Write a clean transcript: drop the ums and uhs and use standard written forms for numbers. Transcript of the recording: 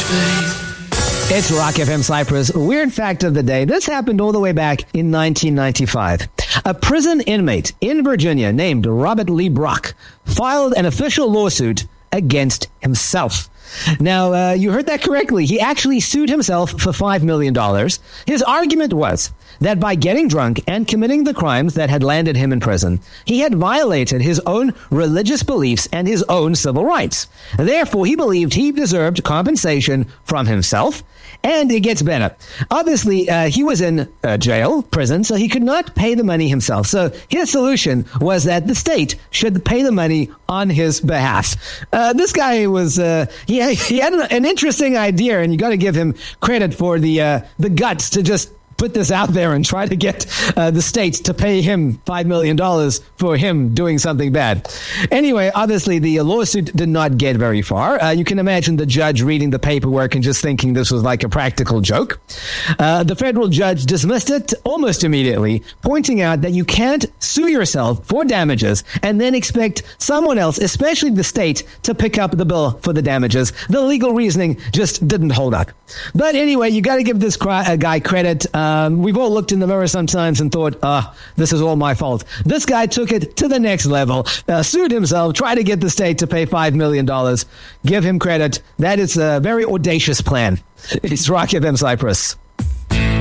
It's Rock FM Cyprus. Weird fact of the day. This happened all the way back in 1995. A prison inmate in Virginia named Robert Lee Brock filed an official lawsuit against himself. Now, you heard that correctly. He actually sued himself for $5 million. His argument was that by getting drunk and committing the crimes that had landed him in prison, he had violated his own religious beliefs and his own civil rights. Therefore, he believed he deserved compensation from himself. And it gets better. Obviously, he was in prison, so he could not pay the money himself. So his solution was that the state should pay the money on his behalf. This guy was, he had an interesting idea, and you got to give him credit for the guts to just put this out there and try to get the states to pay him $5 million for him doing something bad. Anyway, obviously, the lawsuit did not get very far. You can imagine the judge reading the paperwork and just thinking this was like a practical joke. The federal judge dismissed it almost immediately, pointing out that you can't sue yourself for damages and then expect someone else, especially the state, to pick up the bill for the damages. The legal reasoning just didn't hold up. But anyway, you got to give this guy credit. We've all looked in the mirror sometimes and thought, this is all my fault. This guy took it to the next level, sued himself, tried to get the state to pay $5 million. Give him credit. That is a very audacious plan. It's Rock FM Cyprus.